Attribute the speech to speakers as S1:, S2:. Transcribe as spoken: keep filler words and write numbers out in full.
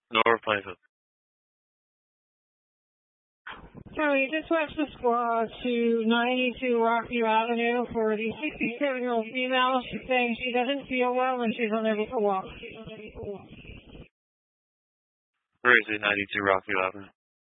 S1: North Plainfield.
S2: Tony, dispatch the squad to ninety-two Rockview Avenue for the sixty-seven-year-old female. She's saying she doesn't feel well and she's unable to walk.
S1: Where is it, ninety-two Rockview Avenue?